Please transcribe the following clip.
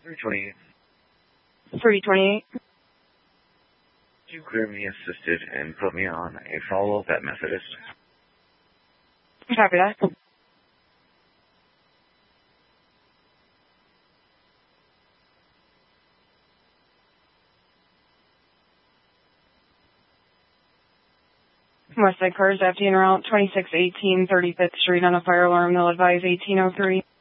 328. 328. You clear me assisted and put me on a follow-up at Methodist. Copy that. Westside cars, FD and route 2618 35th Street on a fire alarm. They'll advise 1803.